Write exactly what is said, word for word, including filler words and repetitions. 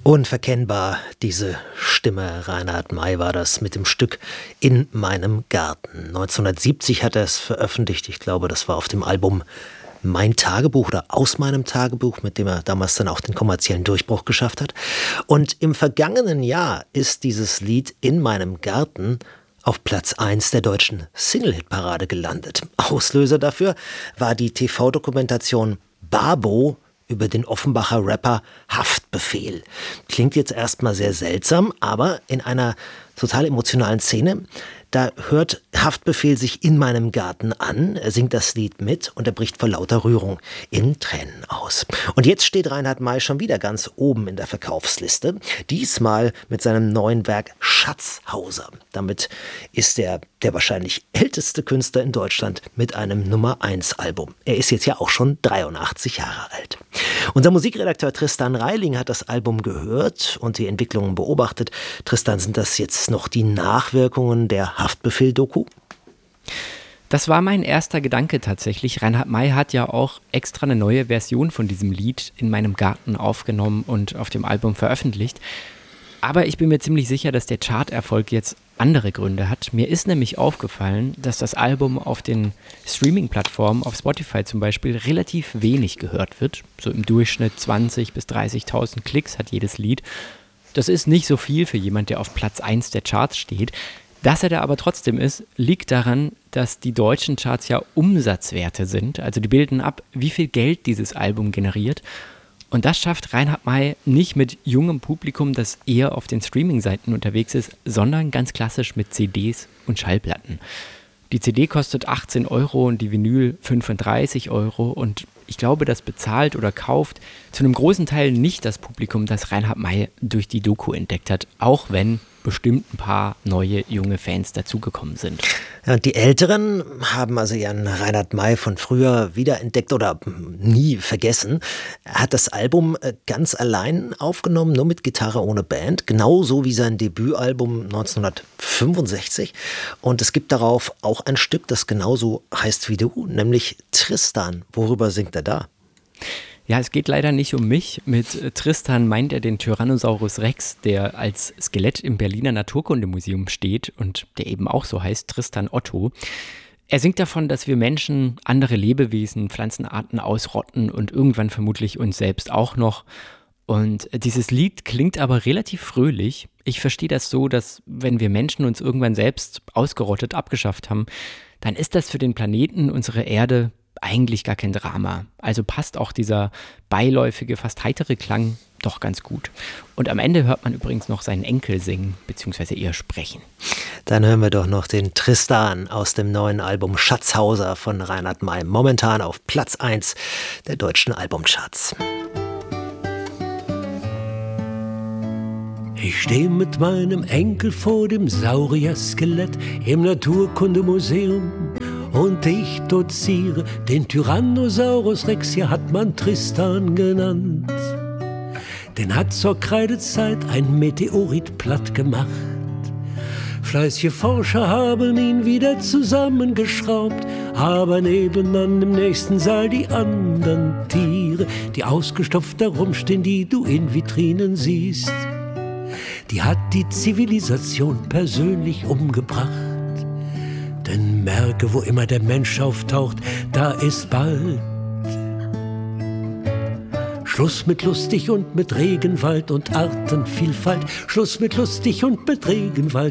Unverkennbar, diese Stimme. Reinhard May war das mit dem Stück In meinem Garten. neunzehnhundertsiebzig hat er es veröffentlicht. Ich glaube, das war auf dem Album Mein Tagebuch oder Aus meinem Tagebuch, mit dem er damals dann auch den kommerziellen Durchbruch geschafft hat. Und im vergangenen Jahr ist dieses Lied In meinem Garten auf Platz eins der deutschen Single-Hit-Parade gelandet. Auslöser dafür war die T V-Dokumentation Babo über den Offenbacher Rapper Haftbefehl. Klingt jetzt erstmal sehr seltsam, aber in einer total emotionalen Szene, da hört Haftbefehl sich In meinem Garten an, er singt das Lied mit und er bricht vor lauter Rührung in Tränen aus. Und jetzt steht Reinhard May schon wieder ganz oben in der Verkaufsliste, diesmal mit seinem neuen Werk Schatzhauser. Damit ist er der wahrscheinlich älteste Künstler in Deutschland mit einem Nummer eins Album. Er ist jetzt ja auch schon dreiundachtzig Jahre alt. Unser Musikredakteur Tristan Reiling hat das Album gehört und die Entwicklungen beobachtet. Tristan, sind das jetzt noch die Nachwirkungen der Haftbefehl-Doku? Das war mein erster Gedanke tatsächlich. Reinhard May hat ja auch extra eine neue Version von diesem Lied In meinem Garten aufgenommen und auf dem Album veröffentlicht. Aber ich bin mir ziemlich sicher, dass der Charterfolg jetzt andere Gründe hat. Mir ist nämlich aufgefallen, dass das Album auf den Streaming-Plattformen, auf Spotify zum Beispiel, relativ wenig gehört wird. So im Durchschnitt zwanzigtausend bis dreißigtausend Klicks hat jedes Lied. Das ist nicht so viel für jemand, der auf Platz eins der Charts steht. Dass er da aber trotzdem ist, liegt daran, dass die deutschen Charts ja Umsatzwerte sind. Also die bilden ab, wie viel Geld dieses Album generiert. Und das schafft Reinhard May nicht mit jungem Publikum, das eher auf den Streaming-Seiten unterwegs ist, sondern ganz klassisch mit C Ds und Schallplatten. Die C D kostet achtzehn Euro und die Vinyl fünfunddreißig Euro. Und ich glaube, das bezahlt oder kauft zu einem großen Teil nicht das Publikum, das Reinhard May durch die Doku entdeckt hat, auch wenn bestimmt ein paar neue, junge Fans dazugekommen sind. Ja, und die Älteren haben also ihren Reinhard May von früher wiederentdeckt oder nie vergessen. Er hat das Album ganz allein aufgenommen, nur mit Gitarre ohne Band, genauso wie sein Debütalbum neunzehnhundertfünfundsechzig. Und es gibt darauf auch ein Stück, das genauso heißt wie du, nämlich Tristan. Worüber singt er da? Ja, es geht leider nicht um mich. Mit Tristan meint er den Tyrannosaurus Rex, der als Skelett im Berliner Naturkundemuseum steht und der eben auch so heißt, Tristan Otto. Er singt davon, dass wir Menschen andere Lebewesen, Pflanzenarten ausrotten und irgendwann vermutlich uns selbst auch noch. Und dieses Lied klingt aber relativ fröhlich. Ich verstehe das so, dass wenn wir Menschen uns irgendwann selbst ausgerottet, abgeschafft haben, dann ist das für den Planeten, unsere Erde, eigentlich gar kein Drama. Also passt auch dieser beiläufige, fast heitere Klang doch ganz gut. Und am Ende hört man übrigens noch seinen Enkel singen, beziehungsweise eher sprechen. Dann hören wir doch noch den Tristan aus dem neuen Album Schatzhauser von Reinhard May. Momentan auf Platz eins der deutschen Albumcharts. Ich stehe mit meinem Enkel vor dem Saurier-Skelett im Naturkundemuseum und ich doziere den Tyrannosaurus Rex, hier hat man Tristan genannt. Den hat zur Kreidezeit ein Meteorit platt gemacht. Fleißige Forscher haben ihn wieder zusammengeschraubt, aber nebenan im nächsten Saal die anderen Tiere, die ausgestopft herumstehen, die du in Vitrinen siehst. Die hat die Zivilisation persönlich umgebracht. Denn merke, wo immer der Mensch auftaucht, da ist bald Schluss mit lustig und mit Regenwald und Artenvielfalt. Schluss mit lustig und mit Regenwald